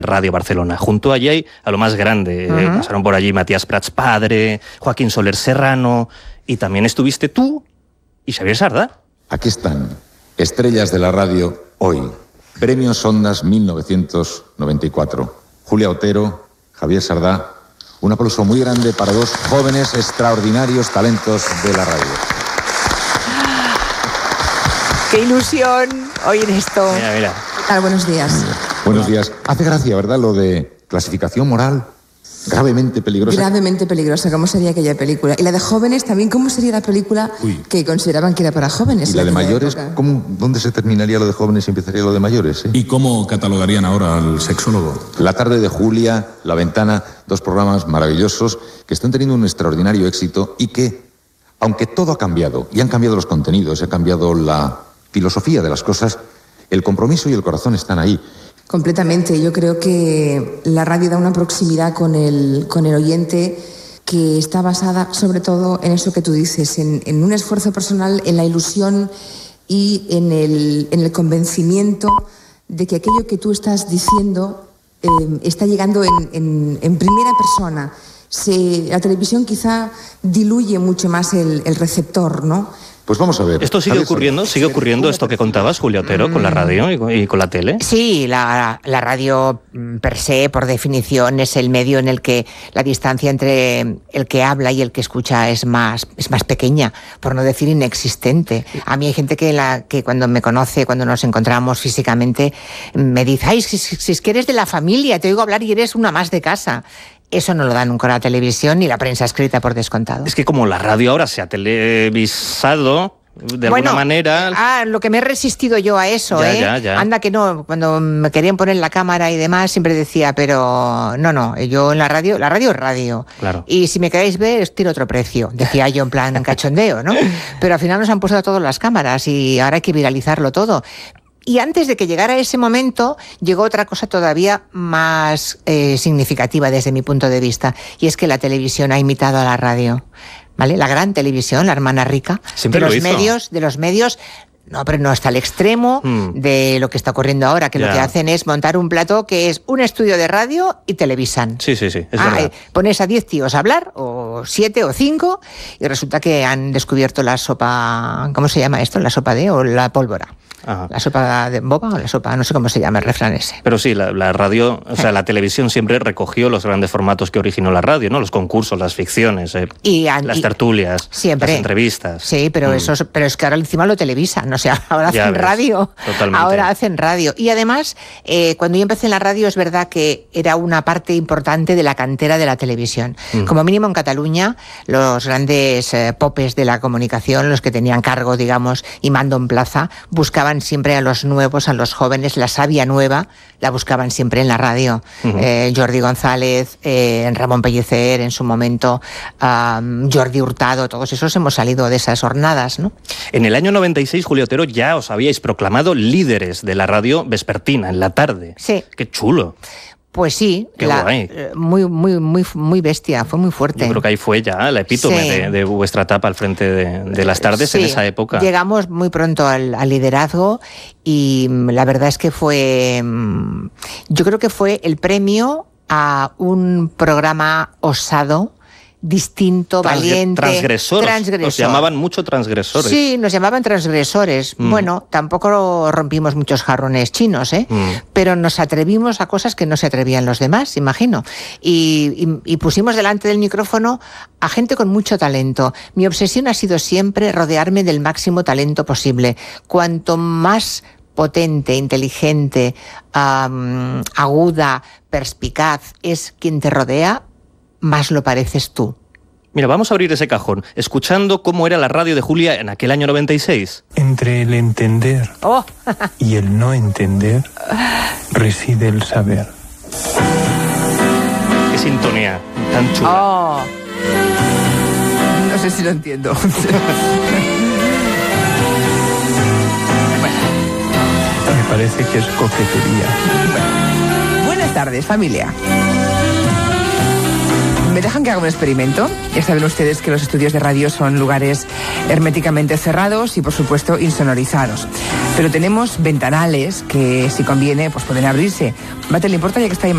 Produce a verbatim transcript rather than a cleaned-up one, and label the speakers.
Speaker 1: Radio Barcelona. Junto allí a lo más grande. Uh-huh. Eh, pasaron por allí Matías Prats padre, Joaquín Soler Serrano, y también estuviste tú y Xavier Sardá.
Speaker 2: Aquí están, estrellas de la radio hoy. Premios Ondas mil novecientos noventa y cuatro. Julia Otero, Javier Sardá. Un aplauso muy grande para dos jóvenes extraordinarios talentos de la radio.
Speaker 3: ¡Qué ilusión oír esto!
Speaker 1: Mira, mira.
Speaker 3: ¿Qué tal? Buenos días.
Speaker 2: Buenos días. Hace gracia, ¿verdad?, lo de clasificación moral gravemente peligrosa.
Speaker 3: Gravemente peligrosa, ¿cómo sería aquella película? Y la de jóvenes también, ¿cómo sería la película Uy. que consideraban que era para jóvenes?
Speaker 2: Y la de mayores, ¿cómo, ¿dónde se terminaría lo de jóvenes y empezaría lo de mayores? Eh?
Speaker 4: ¿Y cómo catalogarían ahora al sexólogo?
Speaker 2: La tarde de Julia, La Ventana, dos programas maravillosos que están teniendo un extraordinario éxito y que, aunque todo ha cambiado, y han cambiado los contenidos, ha cambiado la filosofía de las cosas, el compromiso y el corazón están ahí.
Speaker 3: Completamente. Yo creo que la radio da una proximidad con el, con el oyente que está basada sobre todo en eso que tú dices, en, en un esfuerzo personal, en la ilusión y en el, en el convencimiento de que aquello que tú estás diciendo eh, está llegando en, en, en primera persona. Se, la televisión quizá diluye mucho más el, el receptor, ¿no?
Speaker 2: Pues vamos a ver.
Speaker 1: ¿Esto sigue ocurriendo? ¿Sigue ocurriendo esto que contabas, Julia Otero, mm. con la radio y con, y con la tele?
Speaker 5: Sí, la, la radio per se, por definición, es el medio en el que la distancia entre el que habla y el que escucha es más, es más pequeña, por no decir inexistente. A mí hay gente que, la, que cuando me conoce, cuando nos encontramos físicamente, me dice, ay, si, si es que eres de la familia, te oigo hablar y eres una más de casa. Eso no lo da nunca la televisión ni la prensa escrita, por descontado.
Speaker 1: Es que como la radio ahora se ha televisado de
Speaker 5: bueno,
Speaker 1: alguna manera...
Speaker 5: Ah, lo que me he resistido yo a eso,
Speaker 1: ya,
Speaker 5: ¿eh?
Speaker 1: Ya, ya.
Speaker 5: Anda que no, cuando me querían poner la cámara y demás, siempre decía, pero no, no, yo en la radio, la radio es radio.
Speaker 1: Claro.
Speaker 5: Y si me queréis ver, os tiro otro precio. Decía yo en plan cachondeo, ¿no? Pero al final nos han puesto a todas las cámaras y ahora hay que viralizarlo todo. Y antes de que llegara ese momento, llegó otra cosa todavía más eh, significativa desde mi punto de vista, y es que la televisión ha imitado a la radio, ¿vale? La gran televisión, la hermana rica,
Speaker 1: Siempre
Speaker 5: de
Speaker 1: lo
Speaker 5: los
Speaker 1: hizo.
Speaker 5: medios, de los medios. No, pero no hasta el extremo mm. de lo que está ocurriendo ahora, que yeah. lo que hacen es montar un plató que es un estudio de radio y televisan.
Speaker 1: Sí, sí, sí, es
Speaker 5: ah,
Speaker 1: verdad.
Speaker 5: Eh, pones a diez tíos a hablar, o siete o cinco, y resulta que han descubierto la sopa, ¿cómo se llama esto? ¿La sopa de o la pólvora? Ajá. La sopa de boba o la sopa, no sé cómo se llama el refrán ese.
Speaker 1: Pero sí, la, la radio, o sea, la televisión siempre recogió los grandes formatos que originó la radio, ¿no? Los concursos, las ficciones, eh, y, las y, tertulias,
Speaker 5: siempre.
Speaker 1: las entrevistas.
Speaker 5: Sí, pero mm. eso, pero es que ahora encima lo televisan, o sea, ahora ya hacen ves, radio.
Speaker 1: Totalmente.
Speaker 5: Ahora hacen radio. Y además, eh, cuando yo empecé en la radio es verdad que era una parte importante de la cantera de la televisión. Mm. Como mínimo en Cataluña, los grandes eh, popes de la comunicación, los que tenían cargo, digamos, y mando en plaza, buscaban siempre a los nuevos, a los jóvenes, la savia nueva, la buscaban siempre en la radio. Uh-huh. Eh, Jordi González, eh, Ramón Pellicer, en su momento, um, Jordi Hurtado, todos esos hemos salido de esas jornadas, ¿no?
Speaker 1: En el año noventa y seis, Julia Otero, ya os habíais proclamado líderes de la radio vespertina, en la tarde.
Speaker 5: Sí.
Speaker 1: ¡Qué chulo!
Speaker 5: Pues sí,
Speaker 1: Qué
Speaker 5: la,
Speaker 1: guay.
Speaker 5: muy, muy, muy, muy bestia, fue muy fuerte.
Speaker 1: Yo creo que ahí fue ya la epítome
Speaker 5: sí.
Speaker 1: de, de vuestra etapa al frente de, de las tardes
Speaker 5: sí.
Speaker 1: en esa época.
Speaker 5: Llegamos muy pronto al, al liderazgo y la verdad es que fue, yo creo que fue el premio a un programa osado, distinto, Transgre- valiente,
Speaker 1: transgresor.
Speaker 5: transgresor.
Speaker 1: Nos llamaban mucho transgresores.
Speaker 5: Sí, nos llamaban transgresores. Mm. Bueno, tampoco rompimos muchos jarrones chinos, ¿eh? Mm. Pero nos atrevimos a cosas que no se atrevían los demás, imagino. Y, y, y pusimos delante del micrófono a gente con mucho talento. Mi obsesión ha sido siempre rodearme del máximo talento posible. Cuanto más potente, inteligente, um, aguda, perspicaz es quien te rodea, más lo pareces tú.
Speaker 1: Mira, vamos a abrir ese cajón, escuchando cómo era la radio de Julia en aquel año noventa y seis.
Speaker 6: Entre el entender
Speaker 5: oh.
Speaker 6: y el no entender reside el saber.
Speaker 1: Qué sintonía tan chula.
Speaker 5: Oh. No sé si lo entiendo.
Speaker 6: Bueno, me parece que es coquetería.
Speaker 3: Bueno. Buenas tardes, familia. ¿Me dejan que haga un experimento? Ya saben ustedes que los estudios de radio son lugares herméticamente cerrados y, por supuesto, insonorizados. Pero tenemos ventanales que, si conviene, pues pueden abrirse. Mate, ¿le importa ya que está ahí?